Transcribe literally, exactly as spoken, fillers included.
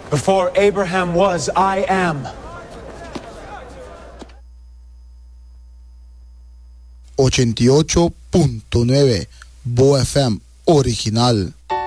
Before Abraham was, I am. ochenta y ocho punto nueve Bo F M original.